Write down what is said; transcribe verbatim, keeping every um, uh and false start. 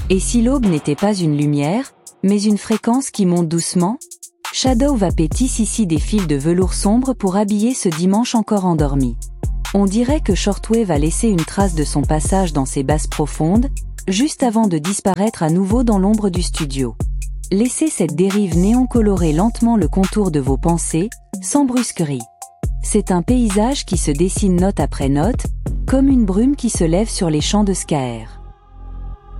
Et si l'aube n'était pas une lumière, mais une fréquence qui monte doucement? Shadow Vape tisse ici des fils de velours sombre pour habiller ce dimanche encore endormi. On dirait que Shortwave a laissé une trace de son passage dans ces basses profondes, juste avant de disparaître à nouveau dans l'ombre du studio. Laissez cette dérive néon colorer lentement le contour de vos pensées, sans brusquerie. C'est un paysage qui se dessine note après note, comme une brume qui se lève sur les champs de Skaer.